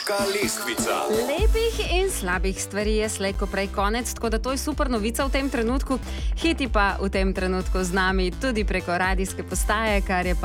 Lestvica. Lepih in slabih stvari je slej ko prej konec, tako da to je super novica v tem trenutku. Hiti pa v tem trenutku z nami tudi preko radijske postaje, kar je pa